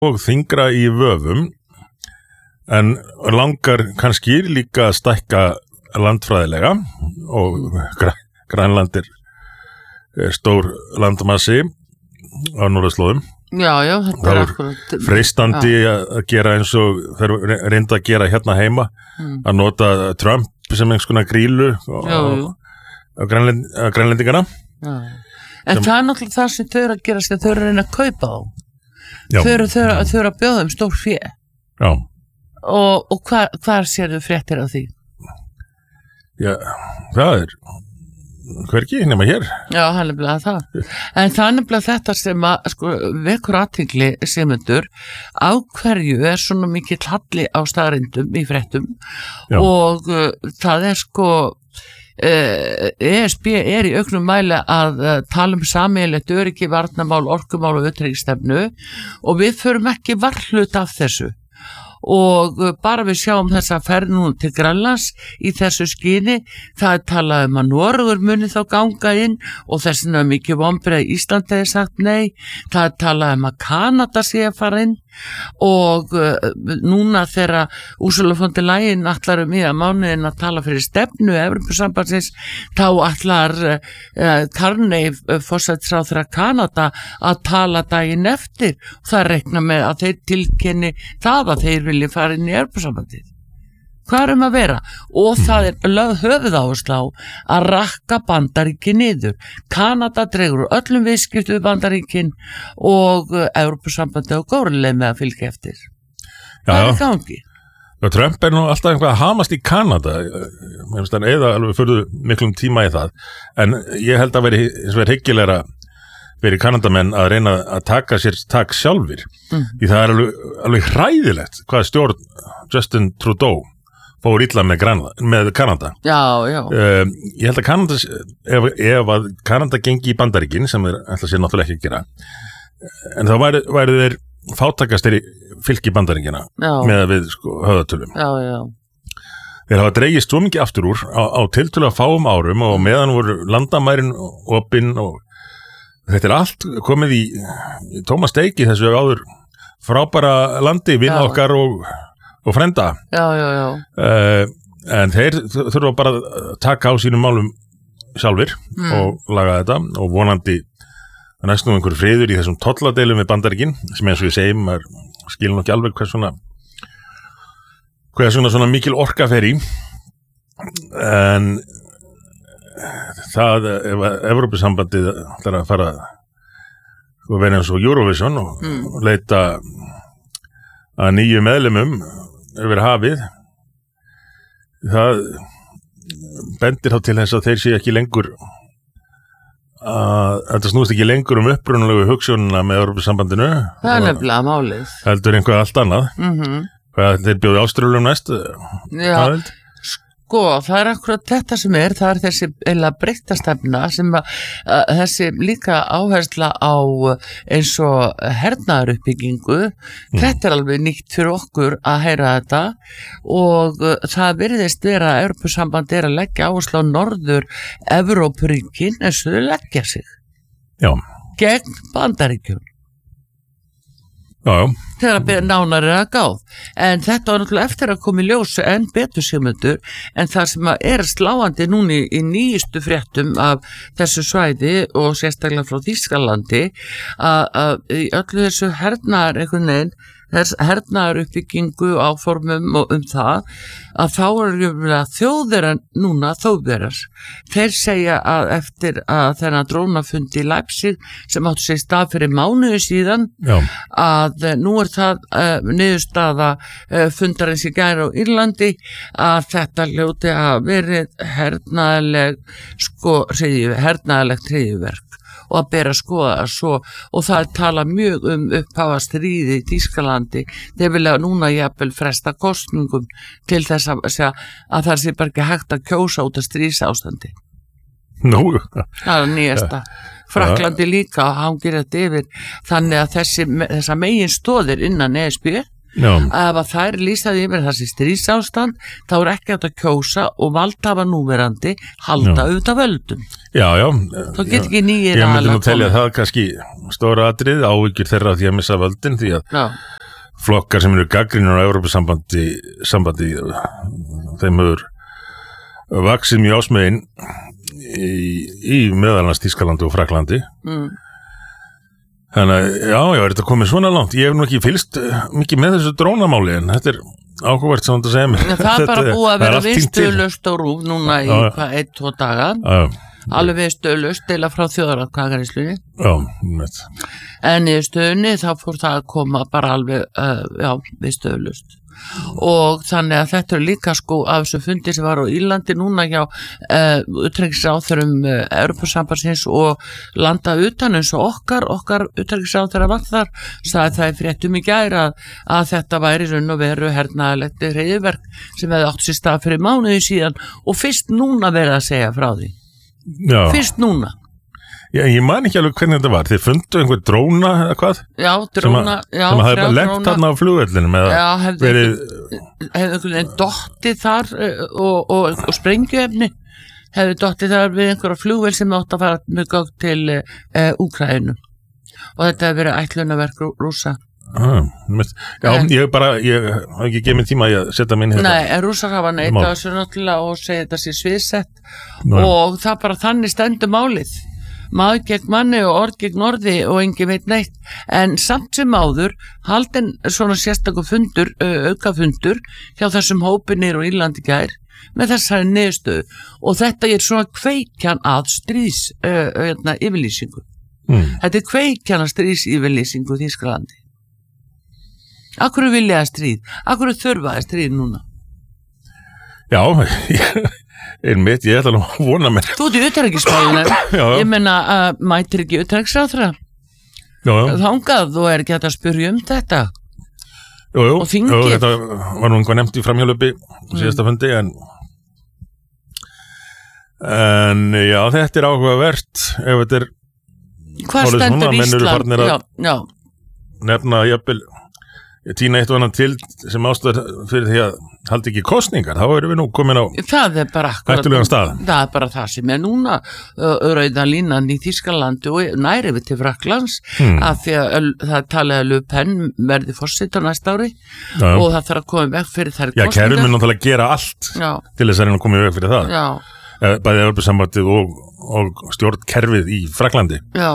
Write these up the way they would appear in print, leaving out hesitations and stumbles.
og þyngra í vöfum en langar kannski líka að stækka landfræðilega og Grænland stór landmassi á norðurslóðum. Já, þetta akkurat freistandi að gera eins og þeir reynda að gera hérna heima að nota Trump sem einhvers konar grílu á grænlendingana. En það náttúrulega það sem þau eru að gera þau eru að reyna að kaupa þá. Þau eru að bjóða stór fé. Já. Og hvar sérðu fréttir af því? Já, það hvergi nema hér. Já, það nefnilega það. En það nefnilega þetta sem að vekur athygli Sigmundur á hverju svona mikill halli á staðreyndum í fréttum og það ESB í auknum mæli að tala sameiginlegt öryggi, varnarmál, orkumál og utanríkisstefnu og við förum ekki varhlut af þessu. Og bara við sjáum þessa ferð nú til Grænlands í þessu skyni, það talað að Noregur muni þá ganga inn og þess vegna mikið vonbrigði Íslandi hefði sagt nei, það talað að Kanada sé að fara inn og núna þegar Ursula von der Leyen ætlar í að mánuðin að tala fyrir stefnu Evrópusambandsins, þá ætlar Carney forsætisráðherra Kanada að tala daginn eftir og það reikna með að þeir tilkynni það að þeir vilja fara inn í Evrópusambandið. Hvað að vera? Og það lögð höfuðáherslu á að rakka Bandaríkin niður. Kanada dregur öllum viðskiptum við Bandaríkin og Evrópusambandið og góðurlega með að fylgja eftir. Það í gangi. Trump nú alltaf einhvað að hamast í Kanada. Ég finnst hann eða alveg fyrir miklum tíma í það. En ég held að veri hyggilegra fyrir Kanadamenn að reyna að taka sér tak sjálfir. Því það alveg hræðilegt hvað stjórn Justin Trudeau fór illa með Kanada. Já. Ég held að Kanada, ef að Kanada gengi í Bandaríkin, sem þeir ætla sér náttúrulega ekki að gera, en þá væru þeir fátækastir í fylki Bandaríkina með við höfðatölum. Já. Þeir hafa dregist svo mikið aftur úr á tiltölulega fáum árum og meðan voru landamærin opin og þetta allt komið í tóma steik í þessu áður frábæra landi, vinna okkar og frenda. Já. En þeir þurfa bara að taka á sínum málum sjálfir og laga þetta og vonandi næst nú einhver friður í þessum tolladeilum við Bandaríkin sem eins og ég segi, maður skilur nú ekki alveg hvað svona mikil orka fer í. En það, ef Evrópusambandið ætlar að fara og vera eins og Eurovision og leita að nýju meðlimum yfir hafið, það bendir þá til þess að þeir séu ekki lengur að þetta snúst ekki lengur upprunalegu hugsjónina með Evrópusambandinu. Það nefnilega málið. Heldur einhvað allt annað. Hvað þeir bjóði Áströlum næst? Já. Það akkurat þetta sem það þessi breyttastefna sem þessi líka áhersla á eins og hernaðaruppbyggingu, þetta alveg nýtt fyrir okkur að heyra þetta og það virðist vera að Evrópusamband að leggja áherslu á norður Evrópuríkin eins og þau leggja sig. Já. Gegn Bandaríkjum. Já. Þegar nánar að gáð. En þetta var náttúrulega eftir að koma í ljós en betur Sigmundur, en það sem sláandi núna í nýjustu fréttum af þessu svæði og sérstaklega frá Þýskalandi að í öllu þessu hernaðaruppbyggingu áformum og það að þá þjóðverðar núna þjóðverðar. Þeir segja að eftir að þennan drónafundi í Leipzig sem áttu sér stað fyrir mánuði síðan að nú það niðurstaða fundarins í gær á Írlandi að þetta hljóti að verið hernaðarlegt hryðjuverk og að bera skoða svo og það tala mjög upphafa stríði í Þýskalandi. Þeir vilja núna jafnvel fresta kosningum til þess að það sé bara ekki hægt að kjósa út af stríðsástandi. Nú. Það nýjasta. Frakklandi líka hangir þetta yfir þannig að þessa megin stóðir innan ESB ef að þær lýsaði yfir þessi stríðsástand þá er ekki hægt að kjósa og valdhafa núverandi halda auðvitað völdum. Já. Þá get ekki nýjir Ég myndi nú telja það kannski stóra atrið áhyggjur þeirra því að missa völdin því að flokkar sem eru gagnrýnir á Evrópusambandi þeim hefur vaxið mjög ásmegin í meðal annars Þýskalandi og Frakklandi. Þannig að, er þetta komið svona langt? Ég hef nú ekki fylgst mikið með þessu drónamáli, en þetta er áhugavert sem þetta segja mér. Það er bara búið að vera viðstöðlaust á RÚV núna í 1-2 daga. Alveg viðstöðlaust deila frá þjóðaratkvæðagreiðslunni. En í stöðunni þá fór það að koma bara alveg, viðstöðlaust. Og þannig að þetta er líka sko af þessu fundi sem var á Írlandi núna hjá utanríkisráðherrum Evrópusambandsins og landa utan eins og okkar utanríkisráðherra var þar, sagði það í fréttum í gær að þetta væri raun og veru hernaðarlegt hryðjuverk sem hefði átt sér stað fyrir mánuði síðan og fyrst núna verið að segja frá því. Fyrst núna. Já, ég man ekki alveg hvernig þetta var. Þeir fundu einhver dróna eða hvað? Já, dróna. Sem hafði bara lent þarna á flugvellinum eða hefði einhvern veginn dottið þar og sprengjuefni hefði dottið þar við einhverja flugvél sem átt að fara með gögn til Úkraínu og þetta hefði verið ætlunarverk Rússa. Ég haf ekki gefið mér tíma að setja mig inn hérna. Nei, en Rússar hafa neitað þessu náttúrulega og segja þetta sé sviðsett og það bara þannig stendur málið. Maður gegn manni og orð gegn orði og engin veit neitt, en samt sem áður haldin svona sérstakur fundur, aukafundur hjá þessum hópi niður á Írlandi gær með þessari niðurstöðu og þetta er svona kveikjan að stríðs yfirlýsingu. Þetta er kveikjan að stríðs yfirlýsingu í Þýskalandi. Akkur vilja að stríð? Akkur þurfa að stríð núna? Já, einmitt, ég ætla nú að vona mér. Þú ert í utanríkismálunum. Ég meina að mætir ekki utanríkisráðherra þangað og er ekki hægt að spyrja þetta. Og þingið. Þetta var nú einhvað nefnt í framhjálpi síðasta fundi en já, þetta er áhugavert ef þetta er hvað stendur Ísland? Nefna jafnvel tína eitt og annan til sem ástæður fyrir því að haldi ekki kosningar, þá erum við nú komin á hættulegan stað. Það er bara það sem er núna rauða línan í Þýskalandi og næri við til Frakklands af því að það talaði að Le Pen verði forseti á næsta ári og það þarf að koma veg fyrir þær kosningar. Já, kerfið mun náttúrulega gera allt til þess að reyna að koma veg fyrir það. Bæði Evrópusambandið og stjórnkerfið í Frakklandi. Já.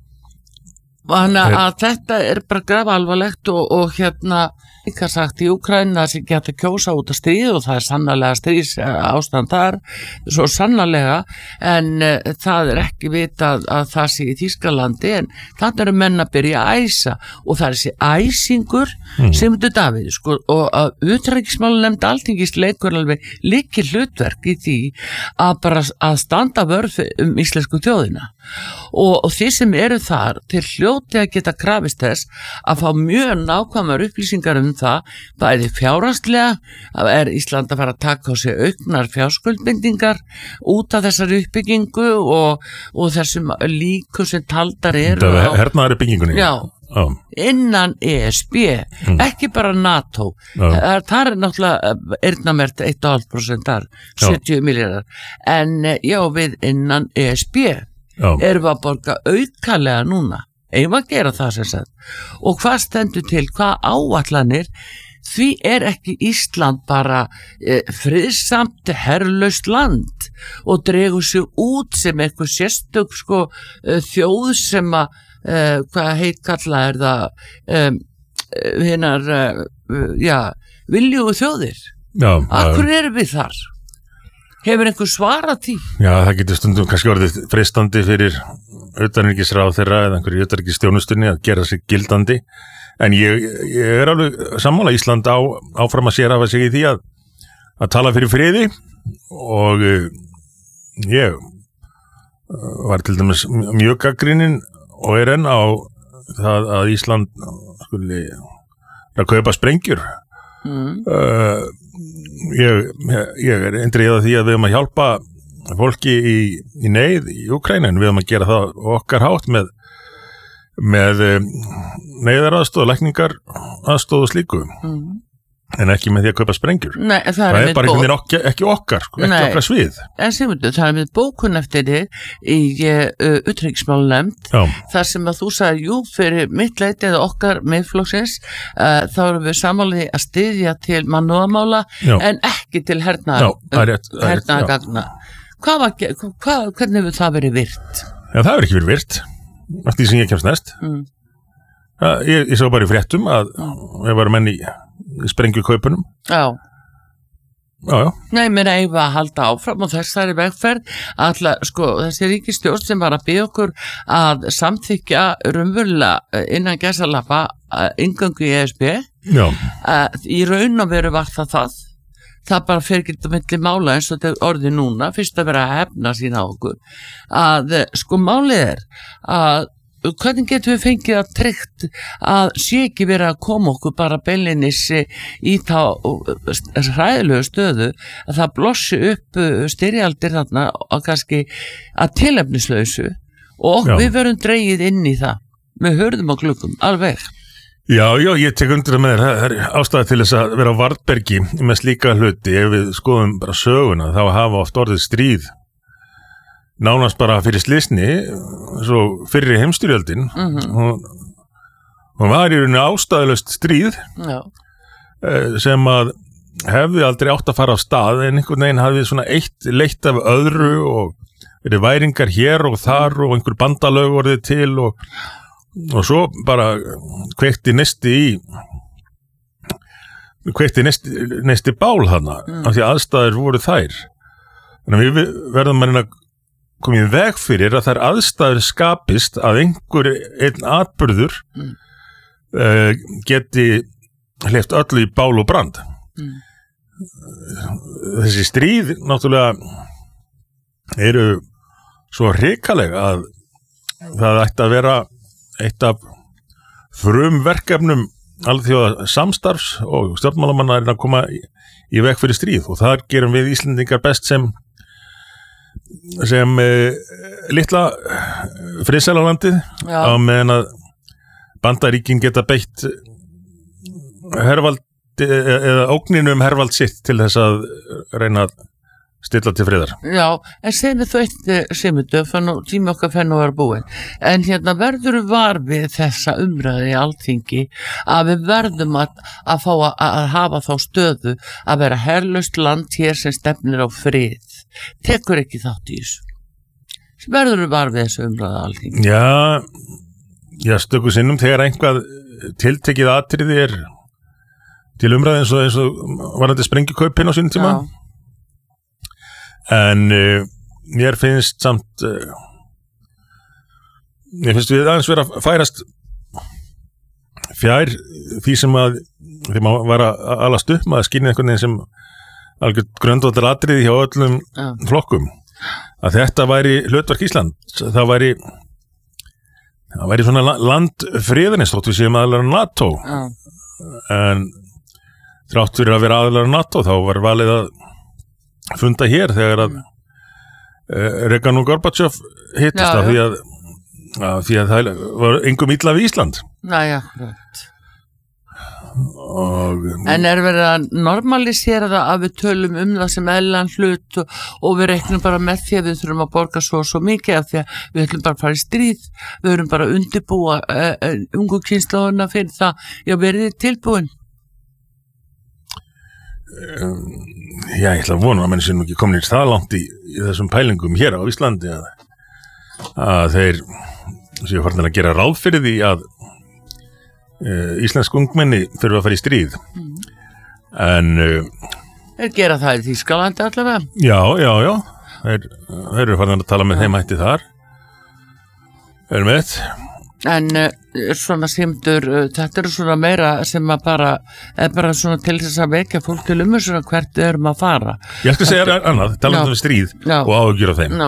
Þannig að þetta er bara grafalvarlegt og hérna líka sagt í Úkraínu að það geta kjósa út að stríð og það er sannarlega stríðs ástand þar, svo sannarlega en það er ekki vitað að það sé í Þýskalandi en þannig eru menn að byrja að æsa og það er þessi æsingur sem þetta Davíð sko, og að utanríkismálanefnd Alþingis leikur alveg lykil hlutverk í því að bara að standa vörð íslensku þjóðina og þeir sem eru þar til hljóti að geta krafist þess að fá mjög nákvæmar upplýsingar það, bæði fjárhagslega er Ísland að fara að taka á sig auknar fjárskuldbindingar út af þessari uppbyggingu og þessum líku sem taldar eru hernaðari byggingunni innan ESB ekki bara NATO það er náttúrulega eyrnamert 1,5% þar 70 milljarðar en við innan ESB erum við að borga aukalega núna eigum að gera það sem sagt og hvað stendur til, hvað áætlanir því er ekki Ísland bara friðsamt herlaust land og dregur sig út sem eitthvað sérstök þjóð sem að hvað heit kalla er það hinnar viljugu þjóðir akkur erum við þar? Hefur einhver svarað því? Já, það getur stundum kannski orðið freistandi fyrir utanríkisráðherra eða einhverju utanríkisþjónustunni að gera sig gildandi en ég er alveg sammála Ísland áfram að sérhafa sig í því að tala fyrir friði og ég var til dæmis mjög gagnrýninn og er enn á það að Ísland skuli að kaupa sprengjur ég er eindregið að því að við höfum að hjálpa fólki í neyð í Úkraínu en við höfum að gera það okkar hátt með með neyðaraðstoð, lækningar aðstoð og slíku en ekki með því að kaupa sprengjur. Nei, það er bara einhvern veginn ekki okkar sko, ekki okkar svið. En Sigmundur, það með bókun eftir þig í utanríkismálanefnd þar sem að þú sagði, jú, fyrir mitt leyti eða okkar miðflokksins þá erum við samanlega að styðja til mannúðamála en ekki til hernaðargagna. Hvernig hefur það verið virt? Já, það hefur ekki verið virt eftir því sem ég kemst næst. Ég sá bara í fréttum að við varum menn í sprengjukaupunum. Já. Já. Nei, mér eigum að halda áfram og þessari vegferð þessi ríkisstjórn sem var að biðja okkur að samþykkja raunverulega innan gæsalappa inngöngu í ESB. Já. Í raun og veru var það bara fer ekki á milli mála eins og þetta orðið núna, fyrst að vera að hefna sína á okkur, að málið að hvernig getum við fengið að tryggt að sé ekki verið að koma okkur bara beinleinis í þá hræðilegu stöðu að það blossi upp styrjaldir þarna og kannski að tilefnislausu og við verum dregið inn í það með hurðum og glukkum, alveg. Já, ég tek undir það með þér. Það er ástæða til þess að vera á varðbergi með slíka hluti. Ef við skoðum bara söguna þá hafa oft orðið stríð nánast bara fyrir slysni svo fyrri heimsstyrjöldin hún var í rauninni ástæðulaust stríð sem að hefði aldrei átt að fara á stað en einhvern veginn hafði svona eitt leitt af öðru og verið væringar hér og þar og einhver bandalög orðið til og svo bara kveikti nesti bál þarna af því að aðstæður voru þær. Þannig að við verðum að koma í veg fyrir að þær aðstæður skapist að einn atburður geti hleypt öllu í bál og brand. Þessi stríð náttúrulega eru svo hrikalega að það ætti að vera eitt af frumverkefnum alþjóða samstarfs og stjórnmálamanna að koma í veg fyrir stríð og þar gerum við Íslendingar best sem litla friðsælalandið á meðan að Bandaríkin geta beitt hervaldi eða ógninu hervald sitt til þess að reyna að stilla til friðar. Já, en segjum þú eitt Sigmundur, tími okkar fenn og var búin, en verður var við þessa umræði í Alþingi að við verðum að fá að hafa þá stöðu að vera herlaust land hér sem stefnir á frið. Tekur ekki þátt í þessu. Verður var við þessu umræði í Alþingi? Já, stöku sinnum þegar einhvað tiltekið atriði er til umræði eins og varandi sprengjukaupin á sínum tíma. En mér finnst samt við aðeins vera að færast fjær því sem að þegar maður var að alast upp maður skynja einhvern veginn sem algjörð grundvallar atriði hjá öllum flokkum að þetta væri hlutverk Ísland það væri svona land friðarins þótt við séum aðalara NATO en þrátt fyrir að vera aðalara NATO þá var valið að funda hér þegar að Reagan og Gorbachev hittist af því að það var engum illa við Ísland. Næja, akkurat. En verið að normalisera það að við tölum það sem eðlilegan hlut og við reiknum bara með því að við þurfum að borga svo mikið af því að við ætlum bara að fara í stríð við erum bara að undirbúa ungu kynslóðuna fyrir það verið þið tilbúin? Já, ég ætla að vona að menn sem ekki komin í það langt í þessum pælingum hér á Íslandi að þeir séu farin að gera ráð fyrir því að íslensk ungmenni þurfa að fara í stríð en þeir gera það í Þýskalandi allavega já þeir eru farin að tala með þeim hætti þar erum við en svona Sigmundur þetta eru svona meira sem að bara svona til þess að vekja fólk til svona hvert við erum að fara ég skal segja annað, tala um stríð og áhugjur af þeim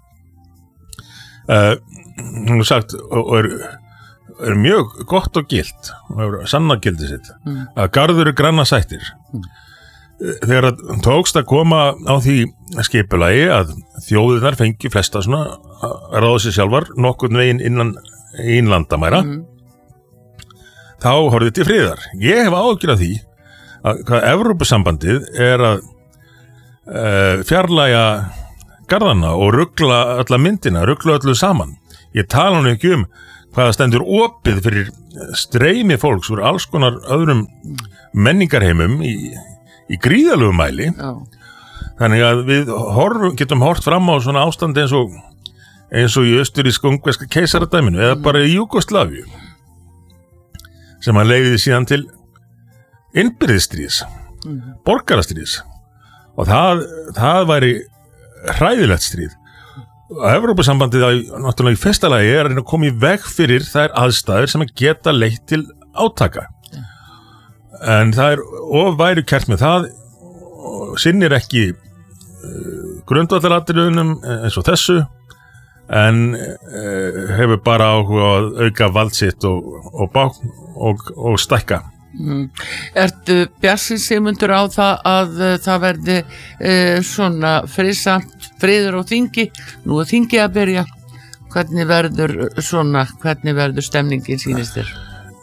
hún er sagt og er mjög gott og gilt og er sanna gildi sitt að garður granna sættir þegar að tókst að koma á því skipulagi að þjóðirnar fengi flesta svona að ráða sér sjálfar nokkurn veginn innan ín landamæra, þá horfið til friðar. Ég hef áhyggjur af því að hvað Evrópusambandið að fjarlægja garðana og rugla alla myndina, rugla öllu saman. Ég tala nú ekki hvaða stendur opið fyrir streymi fólks úr alls konar öðrum menningarheimum í gríðalegu mæli. Já. Þannig að við getum hort fram á svona ástand eins og í austurrísk-ungverska keisaradæminu eða bara í Júgóslavíu sem að leiði síðan til innbyrðisstríðs, borgarastríðs og það væri hræðilegt stríð. Evrópusambandið náttúrulega í fyrsta lagi að reyna að koma í veg fyrir þær aðstæður sem að geta leitt til átaka. En það of væri kært með það og sinnir ekki grundvallaratriðunum eins og þessu en hefur bara áhuga að auka vald sitt og stækka. Ertu bjartsýn Sigmundur á það að það verði svona friður á þingi? Nú þingi að byrja. Hvernig verður stemningin sýnist þér?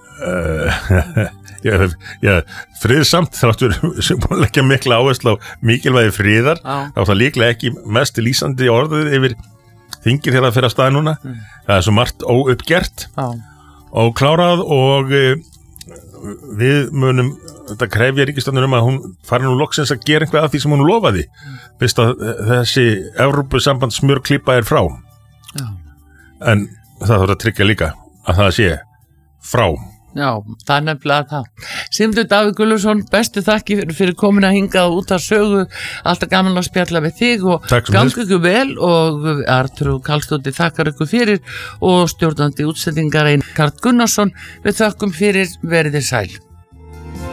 Friðsamt þráttur sem búin að leggja mikla áherslu á mikilvægi friðar, þá það líklega ekki mest lýsandi orðið yfir þingir þegar það fyrir að staða núna. Það er svo margt óuppgert og klárað og við munum þetta krefja ríkisstjórnin að hún fari nú loksins að gera eitthvað af því sem hún lofaði fyrst að þessi Evrópusamband smjörklípa frá. En það þarf að tryggja líka að það sé frá. Já, það er nefnilega það. Sigmundur Davíð Gunnlaugsson, bestu þakki fyrir komin að hingað út að sögu, alltaf gaman að spjalla við þig og gangi ykkur vel og Artur Karlsdóttir þakkar ykkur fyrir og stjórnandi útsendingar Karl Gunnarsson, við þakkum fyrir, verið þér sæl.